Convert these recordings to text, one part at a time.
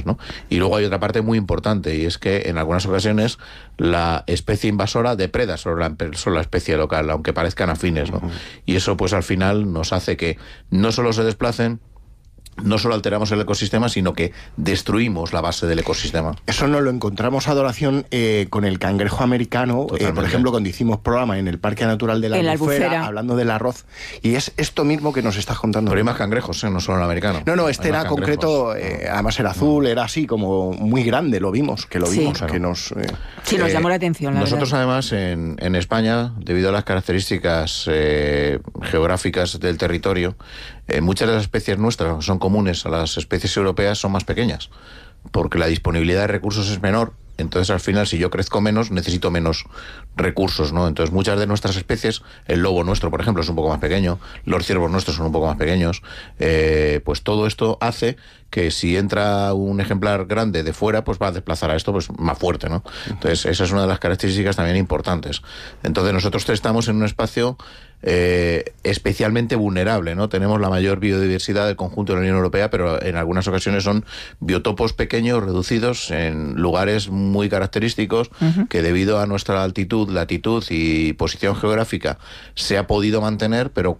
¿no? Y luego hay otra parte muy importante, y es que en algunas ocasiones la especie invasora depreda sobre la especie local, aunque parezcan afines, ¿no? Y eso pues al final nos hace que no solo se desplacen, no solo alteramos el ecosistema, sino que destruimos la base del ecosistema. Eso nos lo encontramos, Adoración, con el cangrejo americano, por ejemplo, cuando hicimos programa en el Parque Natural de la Albufera, hablando del arroz, y es esto mismo que nos estás contando. Pero hay más cangrejos, no solo el americano. No, este era concreto, además era azul, era así como muy grande, lo vimos, sí, claro. Que nos... sí, nos llamó la atención, la nosotros verdad. Además, en España, debido a las características geográficas del territorio, muchas de las especies nuestras que son comunes a las especies europeas son más pequeñas, porque la disponibilidad de recursos es menor. Entonces, al final, si yo crezco menos, necesito menos recursos, ¿no? Entonces, muchas de nuestras especies, el lobo nuestro, por ejemplo, es un poco más pequeño, los ciervos nuestros son un poco más pequeños, pues todo esto hace que si entra un ejemplar grande de fuera, pues va a desplazar a esto pues más fuerte, ¿no? Entonces, esa es una de las características también importantes. Entonces, nosotros estamos en un espacio especialmente vulnerable, ¿no? Tenemos la mayor biodiversidad del conjunto de la Unión Europea, pero en algunas ocasiones son biotopos pequeños, reducidos, en lugares muy característicos, que debido a nuestra altitud, latitud y posición geográfica se ha podido mantener, pero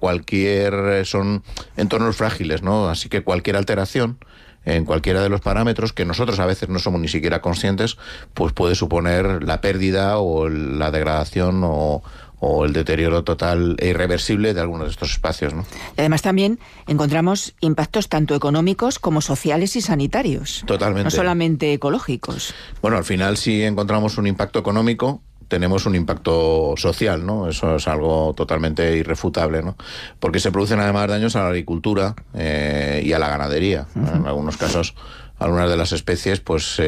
son entornos frágiles, ¿no? Así que cualquier alteración en cualquiera de los parámetros, que nosotros a veces no somos ni siquiera conscientes, pues puede suponer la pérdida o la degradación o el deterioro total e irreversible de algunos de estos espacios, ¿no? Además también encontramos impactos tanto económicos como sociales y sanitarios. Totalmente. No solamente ecológicos. Bueno, al final si encontramos un impacto económico, tenemos un impacto social, ¿no? Eso es algo totalmente irrefutable, ¿no? Porque se producen además daños a la agricultura y a la ganadería. En algunos casos, algunas de las especies, pues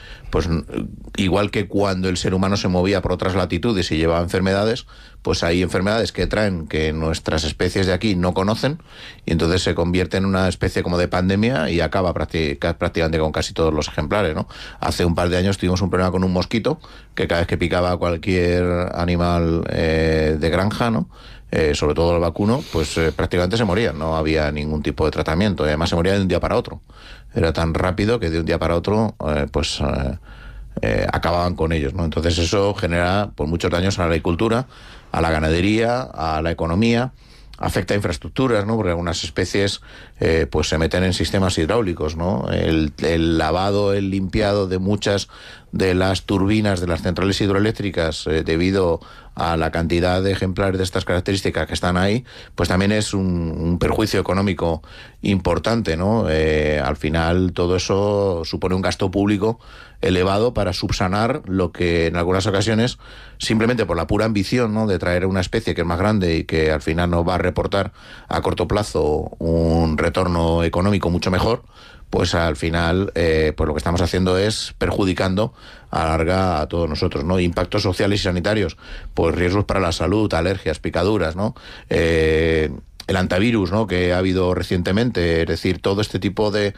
igual que cuando el ser humano se movía por otras latitudes y llevaba enfermedades, pues hay enfermedades que traen que nuestras especies de aquí no conocen, y entonces se convierte en una especie como de pandemia y acaba prácticamente con casi todos los ejemplares, ¿no? Hace un par de años tuvimos un problema con un mosquito que cada vez que picaba a cualquier animal de granja, ¿no? Sobre todo el vacuno, pues prácticamente se morían, no había ningún tipo de tratamiento, y además se morían de un día para otro. Era tan rápido que de un día para otro acababan con ellos, ¿no? Entonces eso genera pues muchos daños a la agricultura, a la ganadería, a la economía, afecta a infraestructuras, ¿no? Porque algunas especies pues se meten en sistemas hidráulicos, ¿no? El lavado, el limpiado de muchas de las turbinas de las centrales hidroeléctricas debido a la cantidad de ejemplares de estas características que están ahí, pues también es un perjuicio económico importante, ¿no? Al final todo eso supone un gasto público elevado para subsanar lo que en algunas ocasiones, simplemente por la pura ambición, ¿no? De traer una especie que es más grande y que al final nos va a reportar a corto plazo un retorno económico mucho mejor, pues al final pues lo que estamos haciendo es perjudicando a la larga a todos nosotros, ¿no? Impactos sociales y sanitarios, pues riesgos para la salud, alergias, picaduras, ¿no? El antivirus, ¿no? Que ha habido recientemente, es decir, todo este tipo de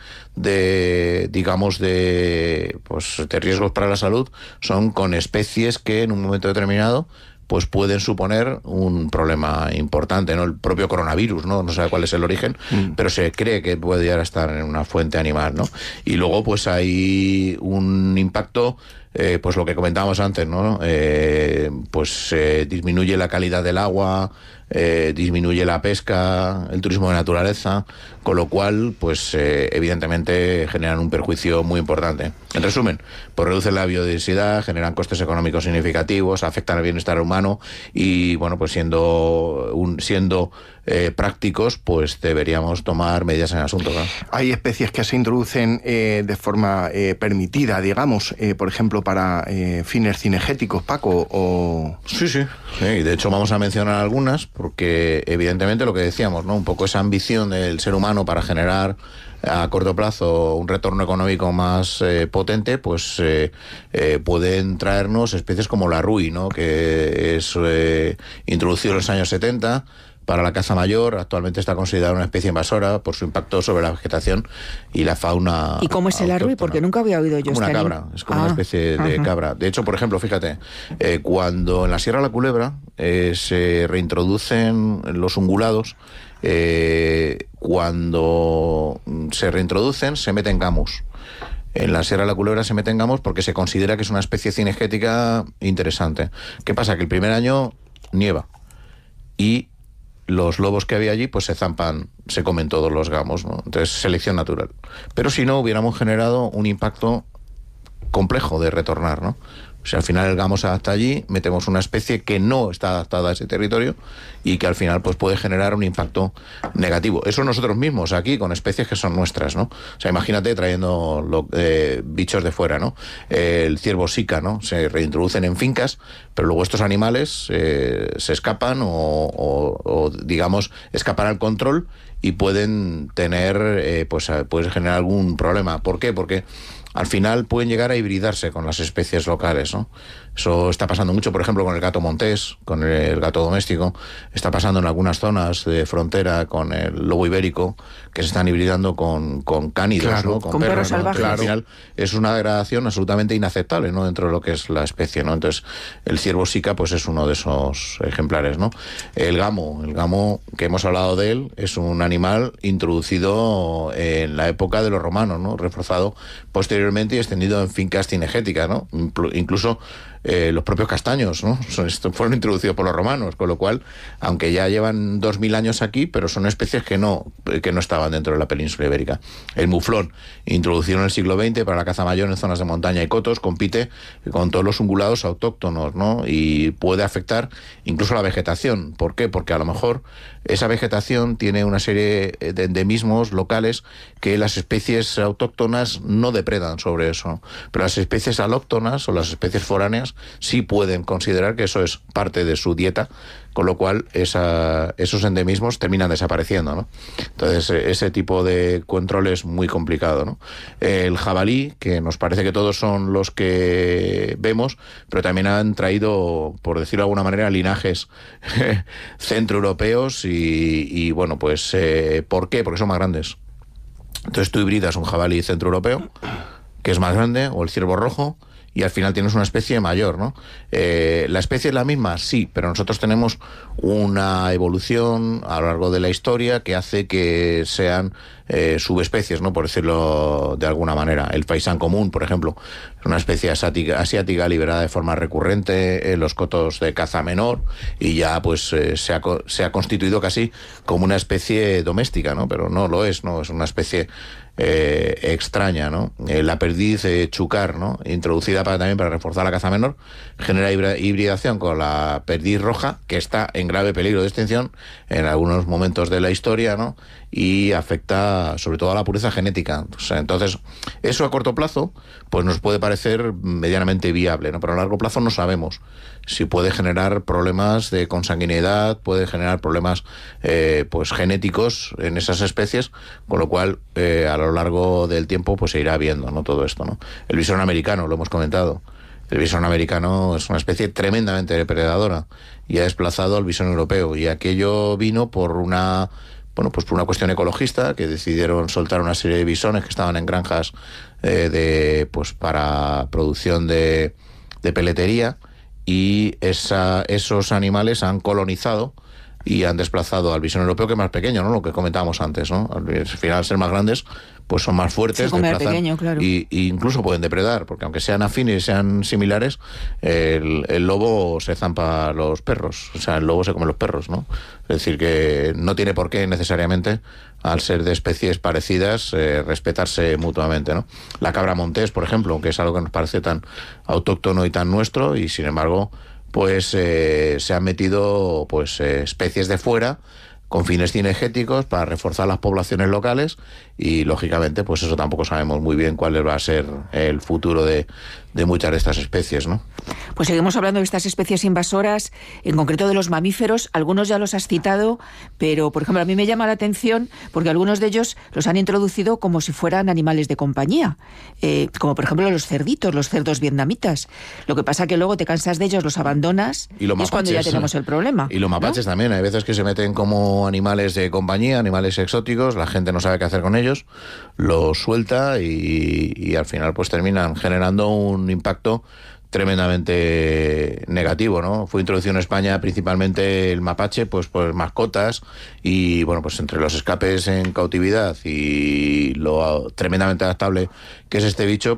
riesgos para la salud son con especies que en un momento determinado pues pueden suponer un problema importante, ¿no? El propio coronavirus, ¿no? No sabe cuál es el origen, pero se cree que puede llegar a estar en una fuente animal, ¿no? Y luego pues hay un impacto, pues lo que comentábamos antes, ¿no? Disminuye la calidad del agua, disminuye la pesca, el turismo de naturaleza, con lo cual, pues evidentemente generan un perjuicio muy importante. En resumen, pues reducen la biodiversidad, generan costes económicos significativos, afectan al bienestar humano y, bueno, pues siendo prácticos, pues deberíamos tomar medidas en el asunto, ¿no? Hay especies que se introducen de forma permitida, digamos, por ejemplo, para fines cinegéticos, Paco, o... Sí, de hecho vamos a mencionar algunas, porque evidentemente lo que decíamos, ¿no? Un poco esa ambición del ser humano para generar a corto plazo un retorno económico más potente, pues pueden traernos especies como la rui, ¿no? Que es introducido en los años 70 para la caza mayor. Actualmente está considerada una especie invasora por su impacto sobre la vegetación y la fauna. ¿Y cómo es el arrui? Porque nunca había oído yo como una cabra, es como una especie de cabra. De hecho, por ejemplo, fíjate, cuando en la Sierra de la Culebra se reintroducen los ungulados, cuando se reintroducen se meten gamos. en la Sierra de la Culebra se meten gamos porque se considera que es una especie cinegética interesante. ¿Qué pasa? Que el primer año nieva y los lobos que había allí pues se zampan, se comen todos los gamos, ¿no? Entonces, selección natural. Pero si no, hubiéramos generado un impacto complejo de retornar, ¿no? O sea, al final el gamo se adapta allí, metemos una especie que no está adaptada a ese territorio y que al final pues puede generar un impacto negativo. Eso nosotros mismos aquí, con especies que son nuestras, ¿no? O sea, imagínate trayendo bichos de fuera, ¿no? El ciervo sica, ¿no? Se reintroducen en fincas, pero luego estos animales se escapan o digamos, escapan al control y pueden tener, puede generar algún problema. ¿Por qué? Porque al final pueden llegar a hibridarse con las especies locales, ¿no? Eso está pasando mucho, por ejemplo, con el gato montés, con el gato doméstico. Está pasando en algunas zonas de frontera con el lobo ibérico, que se están hibridando con cánidos, claro, ¿no? Con perros salvajes. Al final es una degradación absolutamente inaceptable, ¿no? Dentro de lo que es la especie, ¿no? Entonces, el ciervo sica, pues es uno de esos ejemplares, ¿no? El gamo, que hemos hablado de él, es un animal introducido en la época de los romanos, ¿no? Reforzado posteriormente y extendido en fincas cinegéticas, ¿no? Incluso los propios castaños, ¿no? Fueron introducidos por los romanos, con lo cual, aunque ya llevan 2000 años aquí, pero son especies que no estaban dentro de la península ibérica. El muflón, introducido en el siglo XX para la caza mayor en zonas de montaña y cotos, compite con todos los ungulados autóctonos, ¿no? Y puede afectar incluso la vegetación. ¿Por qué? Porque a lo mejor esa vegetación tiene una serie de endemismos locales que las especies autóctonas no depredan sobre eso. Pero las especies alóctonas o las especies foráneas sí pueden considerar que eso es parte de su dieta, con lo cual esos endemismos terminan desapareciendo, ¿no? Entonces, ese tipo de control es muy complicado, ¿no? El jabalí, que nos parece que todos son los que vemos, pero también han traído, por decirlo de alguna manera, linajes centroeuropeos y bueno, pues, ¿por qué? Porque son más grandes. Entonces tú hibridas un jabalí centroeuropeo, que es más grande, o el ciervo rojo, y al final tienes una especie mayor, ¿no? ¿La especie es la misma? Sí, pero nosotros tenemos una evolución a lo largo de la historia que hace que sean subespecies, ¿no? Por decirlo de alguna manera. El faisán común, por ejemplo, es una especie asiática liberada de forma recurrente en los cotos de caza menor y ya pues se ha constituido casi como una especie doméstica, ¿no? Pero no lo es, ¿no? Es una especie extraña, ¿no? La perdiz chucar, ¿no? Introducida también para reforzar la caza menor, genera hibridación con la perdiz roja, que está en grave peligro de extinción en algunos momentos de la historia, ¿no? Y afecta sobre todo a la pureza genética. O sea, entonces, eso a corto plazo pues nos puede parecer medianamente viable, ¿no? Pero a largo plazo no sabemos si puede generar problemas de consanguinidad, puede generar problemas pues genéticos en esas especies, con lo cual a lo largo del tiempo pues se irá viendo, ¿no? Todo esto, ¿no? El bisón americano, lo hemos comentado. El bisón americano es una especie tremendamente depredadora y ha desplazado al bisón europeo, y aquello vino por una cuestión ecologista, que decidieron soltar una serie de bisones que estaban en granjas para producción de peletería, y esos animales han colonizado y han desplazado al bisón europeo, que es más pequeño, ¿no? Lo que comentábamos antes, ¿no? Al final, ser más grandes, pues son más fuertes, pequeño, claro. y incluso pueden depredar, porque aunque sean afines y sean similares, el lobo se zampa a los perros, o sea, el lobo se come los perros, ¿no? Es decir, que no tiene por qué necesariamente, al ser de especies parecidas, respetarse mutuamente, ¿no? La cabra montés, por ejemplo, que es algo que nos parece tan autóctono y tan nuestro, y sin embargo pues se han metido pues especies de fuera con fines cinegéticos para reforzar las poblaciones locales, y lógicamente pues eso tampoco sabemos muy bien cuál va a ser el futuro de muchas de estas especies, ¿no? Pues seguimos hablando de estas especies invasoras, en concreto de los mamíferos. Algunos ya los has citado, pero por ejemplo a mí me llama la atención porque algunos de ellos los han introducido como si fueran animales de compañía, como por ejemplo los cerditos, los cerdos vietnamitas. Lo que pasa que luego te cansas de ellos, los abandonas, y es cuando ya tenemos el problema. Y los mapaches, ¿no? También, hay veces que se meten como animales de compañía, animales exóticos, la gente no sabe qué hacer con ellos, los suelta y al final pues terminan generando un impacto tremendamente negativo, ¿no? Fue introducido en España principalmente el mapache, pues por mascotas, y bueno, pues entre los escapes en cautividad y lo tremendamente adaptable que es este bicho,